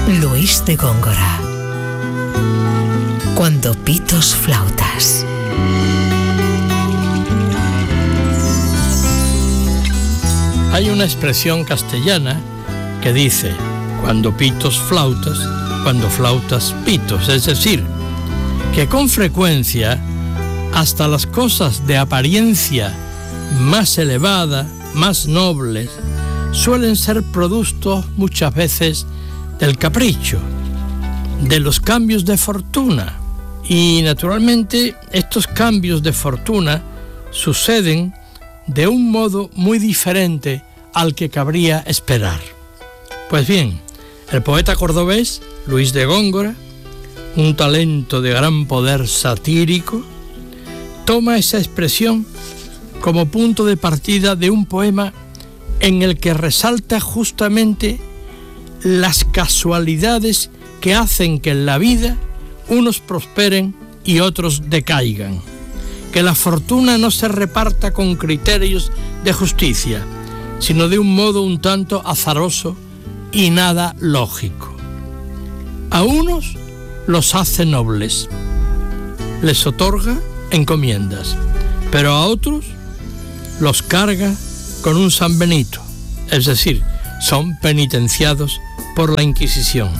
Luis de Góngora. Cuando pitos flautas. Hay una expresión castellana que dice: cuando pitos flautas, cuando flautas pitos. Es decir, que con frecuencia hasta las cosas de apariencia más elevada, más nobles, suelen ser producto muchas veces del capricho, de los cambios de fortuna. Y naturalmente estos cambios de fortuna suceden de un modo muy diferente al que cabría esperar. Pues bien, el poeta cordobés Luis de Góngora, un talento de gran poder satírico, toma esa expresión como punto de partida de un poema en el que resalta justamente las casualidades que hacen que en la vida unos prosperen y otros decaigan, que la fortuna no se reparta con criterios de justicia, sino de un modo un tanto azaroso y nada lógico. A unos los hace nobles, les otorga encomiendas, pero a otros los carga con un San Benito, es decir, son penitenciados por la Inquisición.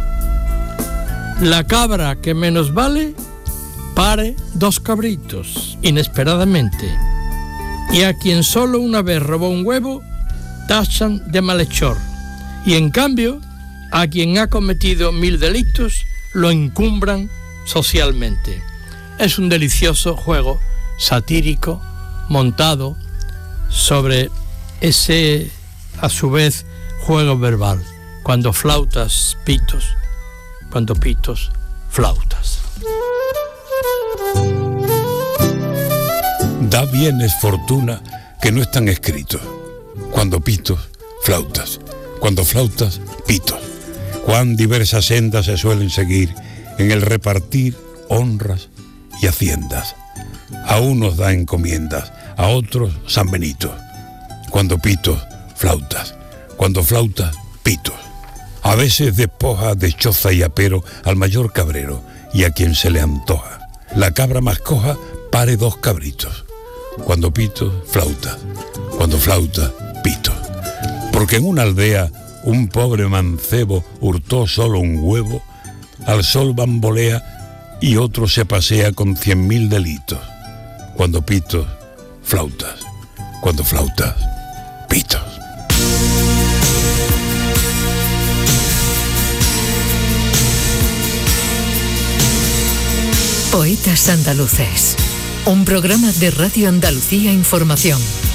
La cabra que menos vale pare 2 cabritos inesperadamente, y a quien solo una vez robó un huevo tachan de malhechor, y en cambio a quien ha cometido 1000 delitos lo encumbran socialmente. Es un delicioso juego satírico montado sobre ese, a su vez, juego verbal. Cuando flautas, pitos, cuando pitos, flautas. Da bienes fortuna que no están escritos. Cuando pitos, flautas. Cuando flautas, pitos. Cuán diversas sendas se suelen seguir en el repartir honras y haciendas. A unos da encomiendas, a otros San Benito. Cuando pitos, flautas. Cuando flautas, pitos. A veces despoja de choza y apero al mayor cabrero y a quien se le antoja. La cabra más coja pare 2 cabritos. Cuando pitos, flautas. Cuando flautas, pitos. Porque en una aldea un pobre mancebo hurtó solo un huevo, al sol bambolea y otro se pasea con 100.000 delitos. Cuando pitos, flautas. Cuando flautas, pitos. Poetas Andaluces, un programa de Radio Andalucía Información.